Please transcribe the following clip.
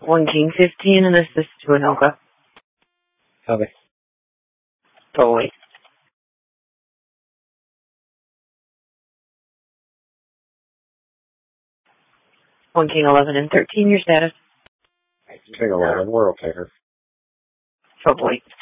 1 king 15 and assist to Anoka. Copy. Totally. 1 king 11 and 13, your status. King 11, we're okay here. Totally.